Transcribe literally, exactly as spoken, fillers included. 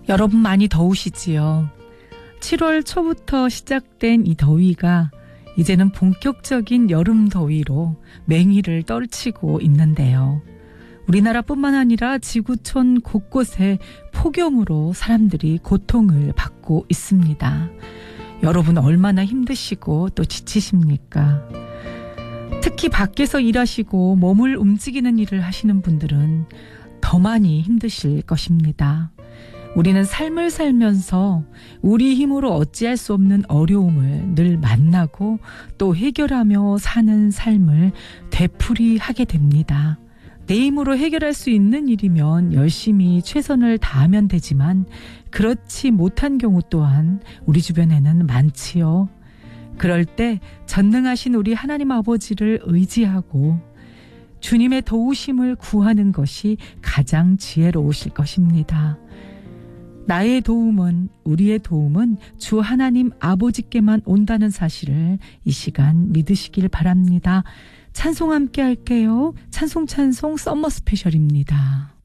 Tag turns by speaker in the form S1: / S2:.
S1: 여러분 많이 더우시지요? 칠월 초부터 시작된 이 더위가 이제는 본격적인 여름 더위로 맹위를 떨치고 있는데요. 우리나라뿐만 아니라 지구촌 곳곳에 폭염으로 사람들이 고통을 받고 있습니다. 여러분 얼마나 힘드시고 또 지치십니까? 특히 밖에서 일하시고 몸을 움직이는 일을 하시는 분들은 더 많이 힘드실 것입니다. 우리는 삶을 살면서 우리 힘으로 어찌할 수 없는 어려움을 늘 만나고 또 해결하며 사는 삶을 되풀이하게 됩니다. 내 힘으로 해결할 수 있는 일이면 열심히 최선을 다하면 되지만 그렇지 못한 경우 또한 우리 주변에는 많지요. 그럴 때 전능하신 우리 하나님 아버지를 의지하고 주님의 도우심을 구하는 것이 가장 지혜로우실 것입니다. 나의 도움은, 우리의 도움은 주 하나님 아버지께만 온다는 사실을 이 시간 믿으시길 바랍니다. 찬송 함께 할게요. 찬송 찬송 썸머 스페셜입니다.